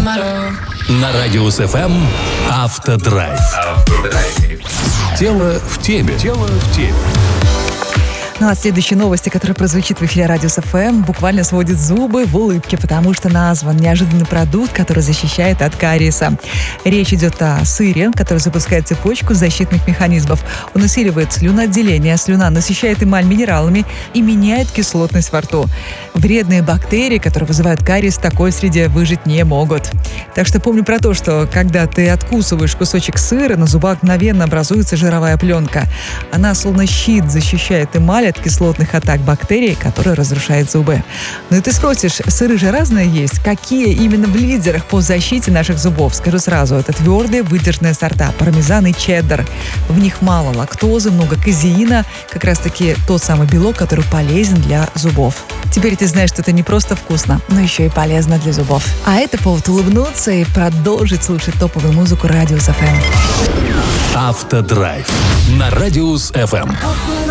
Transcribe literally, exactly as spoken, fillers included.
На Радиус эф эм Автодрайв. Тело в теме. Тело в теме. Ну а следующие новости, которые прозвучит в эфире Радиус эф эм, буквально сводит зубы в улыбке, потому что назван неожиданный продукт, который защищает от кариеса. Речь идет о сыре, который запускает цепочку защитных механизмов. Он усиливает слюноотделение, слюна насыщает эмаль минералами и меняет кислотность во рту. Вредные бактерии, которые вызывают кариес, в такой среде выжить не могут. Так что помни про то, что когда ты откусываешь кусочек сыра, на зубах мгновенно образуется жировая пленка. Она словно щит защищает эмаль от кислотных атак бактерий, которые разрушают зубы. Ну и ты спросишь, сыры же разные есть. Какие именно в лидерах по защите наших зубов? Скажу сразу, это твердые выдержанные сорта пармезан и чеддер. В них мало лактозы, много казеина, как раз таки тот самый белок, который полезен для зубов. Теперь ты знаешь, что это не просто вкусно, но еще и полезно для зубов. А это повод улыбнуться и продолжить слушать топовую музыку Радиус эф эм. Автодрайв на Радиус эф эм.